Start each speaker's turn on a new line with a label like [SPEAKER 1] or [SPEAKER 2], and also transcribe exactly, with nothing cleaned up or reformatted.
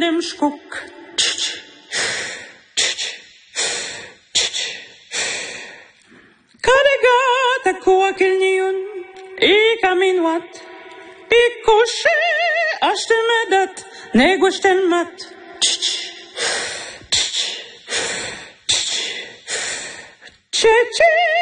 [SPEAKER 1] dem Schuck. Kadegata koakelniun, I kaminwat, I koshe ashtemedat, negoshtemmat. Che che